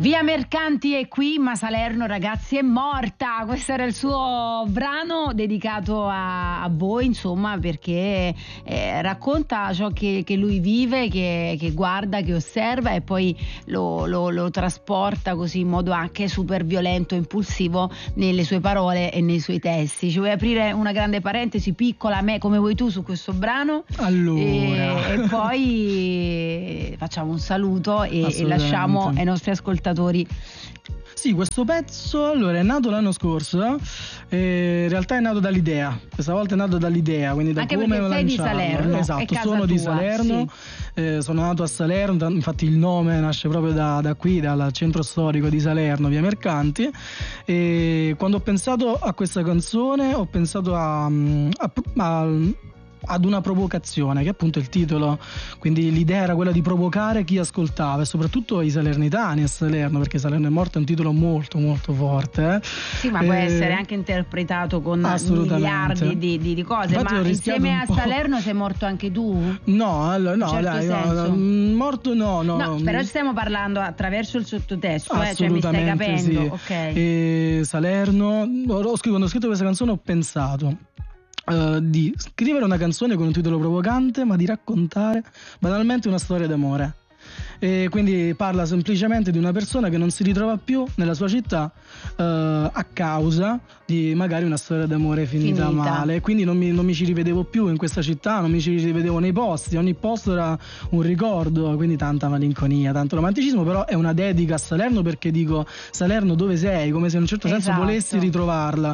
Via Mercanti è qui, ma Salerno, ragazzi, è morta. Questo era il suo brano dedicato a voi, insomma, perché racconta ciò che lui vive, che guarda, che osserva e poi lo trasporta così in modo anche super violento, impulsivo nelle sue parole e nei suoi testi. Ci vuoi aprire una grande parentesi piccola, come vuoi tu, su questo brano? Allora, e poi facciamo un saluto e lasciamo ai nostri ascoltatori. Sì, questo pezzo allora è nato l'anno scorso, in realtà è nato dall'idea, questa volta è nato dall'idea, quindi da anche come perché sei lanciarlo. di Salerno, esatto, sono di Salerno, sì. Sono nato a Salerno, infatti il nome nasce proprio da qui, dal centro storico di Salerno, via Mercanti, e quando ho pensato a questa canzone ho pensato ad una provocazione, che è appunto il titolo, quindi l'idea era quella di provocare chi ascoltava e soprattutto i salernitani a Salerno, perché Salerno è morta è un titolo molto molto forte. Sì, ma può essere anche interpretato con miliardi di cose. Infatti, ma insieme a Salerno sei morto anche tu? No, morto no. No, però stiamo parlando attraverso il sottotesto, cioè mi stai capendo? Sì. Ok. E Salerno, quando ho scritto questa canzone ho pensato di scrivere una canzone con un titolo provocante, ma di raccontare banalmente una storia d'amore. E quindi parla semplicemente di una persona che non si ritrova più nella sua città a causa di magari una storia d'amore finita male. Quindi non mi ci rivedevo più in questa città, non mi ci rivedevo nei posti, ogni posto era un ricordo, quindi tanta malinconia, tanto romanticismo, però è una dedica a Salerno, perché dico: Salerno, dove sei? Come se in un certo senso volessi ritrovarla,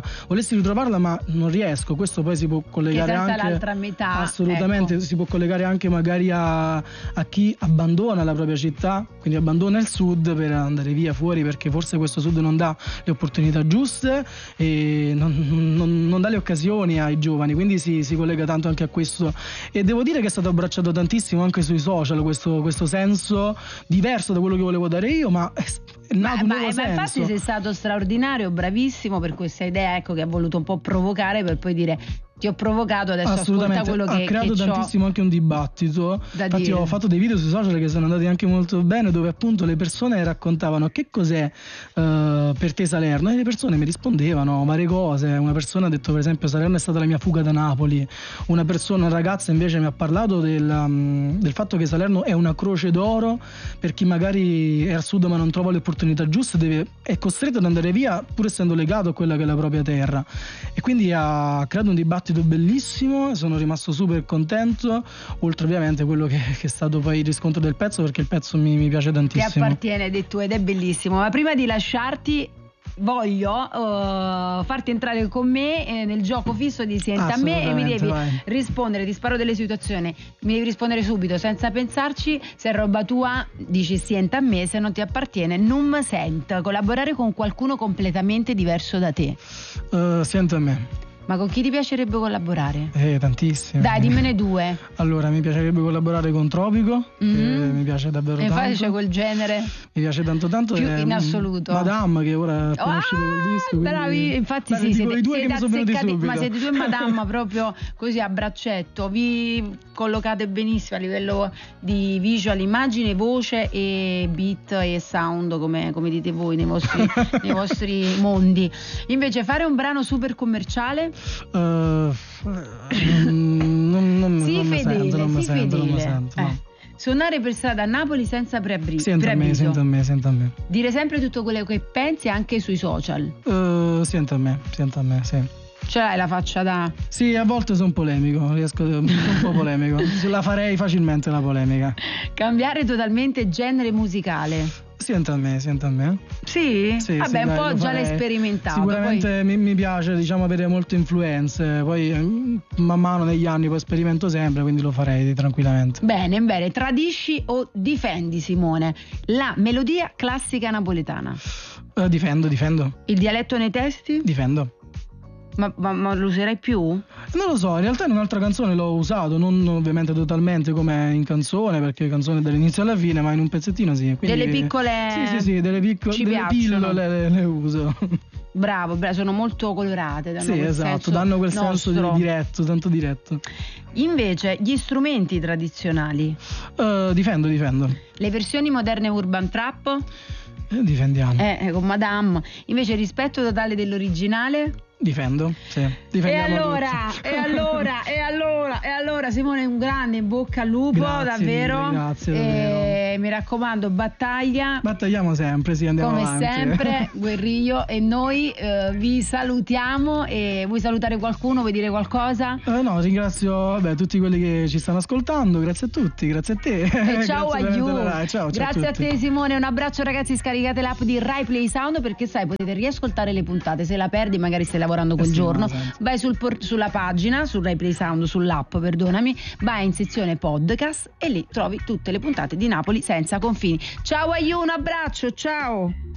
ma non riesco. Questo poi si può collegare anche l'altra metà, assolutamente, ecco. Si può collegare anche magari a chi abbandona la propria città, quindi abbandona il sud per andare via fuori, perché forse questo sud non dà le opportunità giuste e non dà le occasioni ai giovani, quindi si collega tanto anche a questo, e devo dire che è stato abbracciato tantissimo anche sui social questo senso diverso da quello che volevo dare io, ma è nato un nuovo senso. Ma infatti sei stato straordinario, bravissimo per questa idea, ecco, che ha voluto un po' provocare per poi dire: ti ho provocato, adesso ascolta quello che ha creato tantissimo anche un dibattito. Infatti ho fatto dei video sui social che sono andati anche molto bene, dove appunto le persone raccontavano che cos'è per te Salerno, e le persone mi rispondevano varie cose. Una persona ha detto, per esempio: Salerno è stata la mia fuga da Napoli. Una ragazza invece mi ha parlato del fatto che Salerno è una croce d'oro per chi magari è al sud ma non trova le opportunità giuste, è costretto ad andare via pur essendo legato a quella che è la propria terra, e quindi ha creato un dibattito bellissimo. Sono rimasto super contento, oltre ovviamente quello che è stato poi il riscontro del pezzo, perché il pezzo mi piace tantissimo. Ti appartiene, detto, ed è bellissimo. Ma prima di lasciarti voglio farti entrare con me nel gioco fisso di Senta a me, e mi devi rispondere, ti sparo delle situazioni, mi devi rispondere subito senza pensarci. Se è roba tua dici Senta a me, se non ti appartiene non mi sent. Collaborare con qualcuno completamente diverso da te. Senta a me. Ma con chi ti piacerebbe collaborare? Tantissimi. Dai, dimmene due. Allora, mi piacerebbe collaborare con Tropico, che mi piace davvero tanto. Infatti c'è quel genere. Mi piace tanto più in assoluto. Madame, che ora è appena uscito col disco. Bravi, infatti sì, siete azzeccati, ma siete tu e Madame proprio così a braccetto. Vi collocate benissimo a livello di visual, immagine, voce e beat e sound, come dite voi nei vostri mondi. Invece fare un brano super commerciale? Non mi sento. Suonare per strada a Napoli senza preavviso. Senta a me. Dire sempre tutto quello che pensi anche sui social. Senta a me, sì. Ce l'hai la faccia da... Sì, a volte sono polemico, un po' polemico. La farei facilmente la polemica. Cambiare totalmente genere musicale. Senta a me. Sì? Vabbè, un po' già l'hai sperimentato. Sicuramente poi... mi piace, avere molte influenze. Poi man mano negli anni poi sperimento sempre, quindi lo farei tranquillamente. Bene. Tradisci o difendi, Simone, la melodia classica napoletana? Difendo. Il dialetto nei testi? Difendo. Ma lo userai più? Non lo so, in realtà in un'altra canzone l'ho usato, non ovviamente totalmente come in canzone, perché canzone dall'inizio alla fine, ma in un pezzettino sì. Quindi, delle piccole... Sì, delle pillole le uso. Bravo, sono molto colorate. Danno quel senso danno quel senso di diretto, tanto diretto. Invece, gli strumenti tradizionali? Difendo. Le versioni moderne urban trap? Difendiamo. Con Madame. Invece rispetto totale dell'originale? Difendo, sì. E allora Simone, un grande in bocca al lupo, davvero. Grazie, davvero. Mi raccomando, battagliamo sempre, sì, andiamo come avanti. sempre, Guerriglio, e noi vi salutiamo. E vuoi salutare qualcuno, vuoi dire qualcosa? No, ringrazio tutti quelli che ci stanno ascoltando, grazie a tutti, grazie a te. E ciao a you. Ciao, grazie a te Simone, un abbraccio ragazzi, scaricate l'app di Rai Play Sound, perché sai, potete riascoltare le puntate, se la perdi magari stai lavorando quel giorno, vai sulla pagina, su Rai Play Sound, sull'app, perdonami, vai in sezione podcast e lì trovi tutte le puntate di Napoli senza confini. Ciao a you, un abbraccio, ciao.